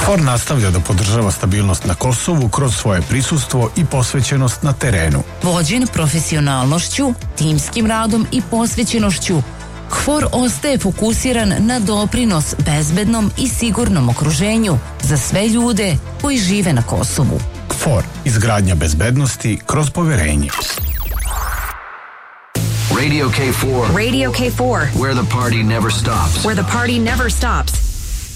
KFOR nastavlja da podržava stabilnost na Kosovu kroz svoje prisustvo i posvećenost na terenu. Vođen profesionalnošću, timskim radom i posvećenošću, KFOR ostaje fokusiran na doprinos bezbednom i sigurnom okruženju za sve ljude koji žive na Kosovu. KFOR, izgradnja bezbednosti kroz poverenje. Radio K4. Radio K4. Where the party never stops. Where the party never stops.